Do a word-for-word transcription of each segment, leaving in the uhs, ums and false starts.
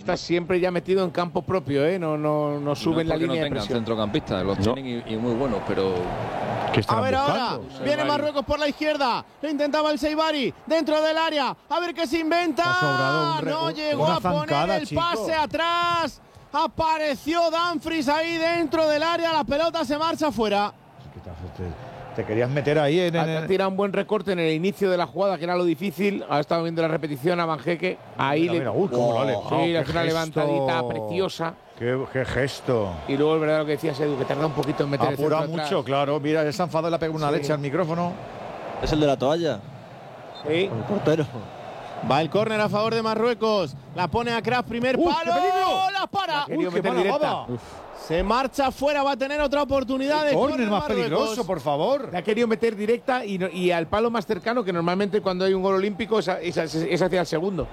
está siempre ya metido en campo propio, ¿eh? No, no, no suben no la línea no de presión. Centrocampistas, los no. tienen y, y muy buenos, pero... A ver ahora, Seibari. viene Marruecos por la izquierda, lo intentaba el Seibari, dentro del área, a ver qué se inventa. Ha sobrado un re- no llegó una a poner zancada, el chico. pase atrás. Apareció Dumfries ahí dentro del área, la pelota se marcha afuera. ¿Qué te, te, te querías meter ahí en, en, Ha en tirado un buen recorte en el inicio de la jugada, que era lo difícil. Ha estado viendo la repetición a Banjeque. Ahí Mira, le. mira, uy, cómo lo ha Sí, alejado, le qué hace una gesto. levantadita preciosa. Qué, qué gesto. Y luego, el verdad, lo que decías, Edu, que tarda un poquito en meter el Apura centro mucho, atrás. claro. Mira, esa enfado le ha pegado una Sí. leche al micrófono. Es el de la toalla. Sí. El portero. Va el córner a favor de Marruecos, la pone a Kraft, primer ¡Uf, palo, qué peligro! la para. Ha querido Uy, qué meter mala directa. baba. Se marcha fuera, va a tener otra oportunidad de Córner córner más Marruecos. peligroso, por favor. Le ha querido meter directa y, no- y al palo más cercano, que normalmente cuando hay un gol olímpico es, a- es, a- es hacia el segundo.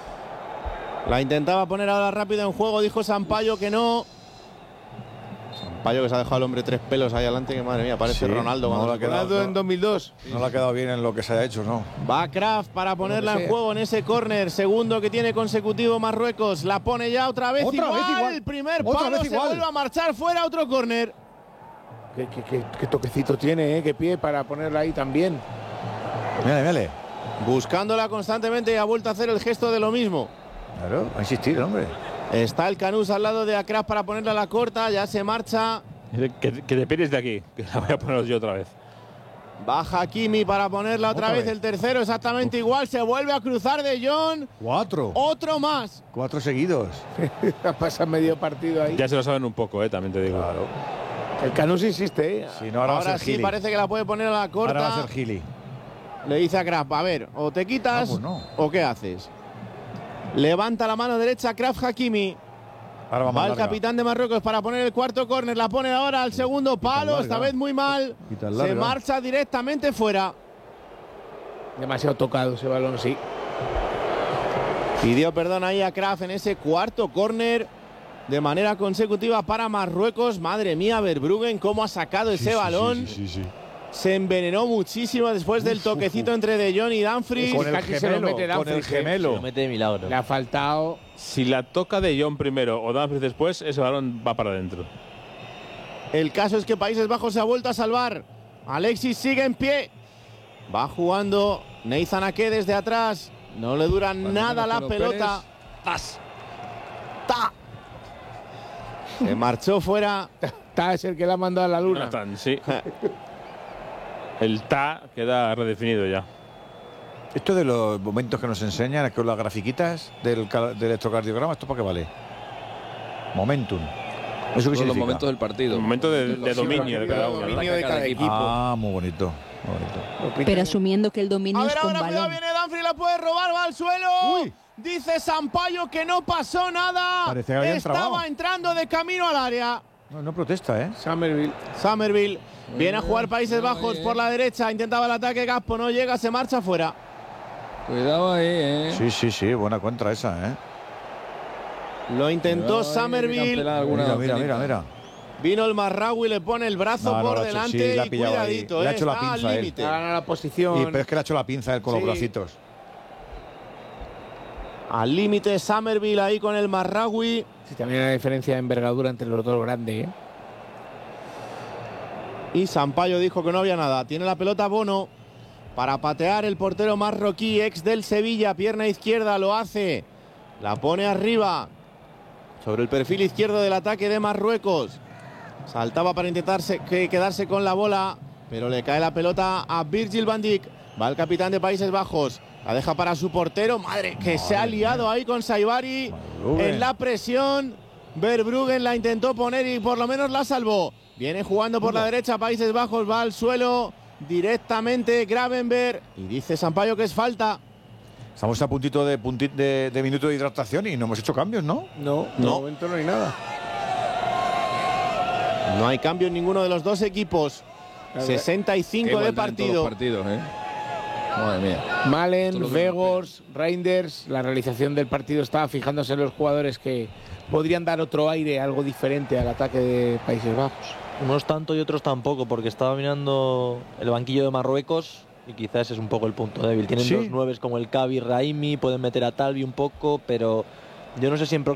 La intentaba poner ahora rápido en juego, dijo Sampaio que no. Sampaio que se ha dejado al hombre tres pelos ahí adelante, que madre mía, parece Sí, Ronaldo. no cuando le ha se quedado- pone. Ronaldo en dos mil dos. No le ha quedado bien en lo que se ha hecho, ¿no? Va Kraft para ponerla que en sea. juego en ese córner, segundo que tiene consecutivo Marruecos. La pone ya otra vez Otra igual. vez igual. El primer Otra palo vez se igual. vuelve a marchar fuera, otro córner. Qué, qué- qué- qué toquecito tiene, ¿eh? Qué pie para ponerla ahí también. Mírale, mírale. Buscándola constantemente y ha vuelto a hacer el gesto de lo mismo. Claro, a insistir, hombre. Está el Canús al lado de Akraf para ponerla a la corta, ya se marcha. Que, que te pires de aquí, que la voy a poner yo otra vez. Baja Hakimi para ponerla otra, Otra vez. vez. El tercero exactamente igual, se vuelve a cruzar de Jong. Cuatro. Otro más. Cuatro seguidos. Pasa medio partido ahí. Ya se lo saben un poco, eh, también te digo. Claro. El Canús insiste, ¿eh? Si no, ahora, va a Ahora ser sí Gili. parece que la puede poner a la corta. Ahora va a ser Gili. Le dice a Kraft, a ver, o te quitas Ah, pues no. o qué haces. Levanta la mano derecha Kraft Hakimi. Ahora va Va más el larga. capitán de Marruecos para poner el cuarto córner. La pone ahora al segundo palo, larga. esta vez muy mal. Y tan Se larga. marcha directamente fuera. Demasiado tocado ese balón, sí. Pidió perdón ahí a Kraft en ese cuarto córner de manera consecutiva para Marruecos. Madre mía, Verbruggen, cómo ha sacado ese Sí, sí, balón. Sí, sí, sí, sí. Se envenenó muchísimo después del toquecito entre De Jong y Dumfries. Con el casi se lo gemelo. mete Con el Dumfries, ¿eh? gemelo. Lo mete de milagro. Le ha faltado. Si la toca de John primero o Dumfries después, ese balón va para adentro. El caso es que Países Bajos se ha vuelto a salvar. Alexis sigue en pie. Va jugando Neizan Ake desde atrás. No le dura nada la menos pelota. ¡Tas! ¡Ta! Se marchó fuera. Está es el que la ha mandado a la luna. Jonathan, sí. El ta queda redefinido ya. Esto de los momentos que nos enseñan, con las grafiquitas del, cal- del electrocardiograma, ¿esto para qué vale? Momentum. ¿Eso qué Son los significa? momentos del partido. El momento de, de Los- dominio de cada uno. Dominio de cada equipo. Ah, muy bonito. Muy bonito. Pero asumiendo que el dominio A ver es con ahora, cuidado, balón. viene Dumfries, la puede robar, va al suelo. Uy. Dice Sampaio que no pasó nada. Parece que había Estaba entrabado. entrando de camino al área. No, no protesta, ¿eh? Somerville. Somerville viene a jugar Países cuidado Bajos ahí, por eh. la derecha. Intentaba el ataque, Gaspo no llega, se marcha fuera. Cuidado ahí, eh. Sí, sí, sí, buena contra esa, ¿eh? Lo intentó Cuidado ahí, que Somerville. cancela alguna Mira, mira, mira, doctrina. mira. Vino el Marraoui, le pone el brazo No, no, por lo ha hecho, delante sí, la ha y pillado ahí. cuidadito, Le ha eh, hecho la está al pinza a él. límite. Ha ganado la posición. Y, pero es que le ha hecho la pinza él con los Sí. bracitos. Al límite Somerville ahí con el Marraoui. Sí, también hay una diferencia de envergadura entre los dos grandes, ¿eh? Y Sampaio dijo que no había nada. Tiene la pelota Bono para patear el portero marroquí, ex del Sevilla, pierna izquierda, lo hace. La pone arriba, sobre el perfil izquierdo del ataque de Marruecos. Saltaba para intentarse que quedarse con la bola, pero le cae la pelota a Virgil van Dijk. Va el capitán de Países Bajos, la deja para su portero. Madre, que se ha liado ahí con Saibari Verbruggen. en la presión. Verbruggen la intentó poner y por lo menos la salvó. Viene jugando por la derecha Países Bajos, va al suelo directamente Gravenberg y dice Sampaio que es falta. Estamos a puntito de, punti- de, de minuto de hidratación y no hemos hecho cambios, ¿no? No, de No. momento no hay nada. No hay cambio en ninguno de los dos equipos. sesenta y Qué cinco de igualdad en todos partido. los partidos, eh. Madre mía. Todo Malen, lo que Vegors, Reinders, la realización del partido estaba fijándose en los jugadores que podrían dar otro aire, algo diferente al ataque de Países Bajos. Unos tanto y otros tampoco, porque estaba mirando el banquillo de Marruecos y quizás ese es un poco el punto débil. Tienen Sí. dos nueves como el Kavi, Raimi, pueden meter a Talvi un poco, pero yo no sé si en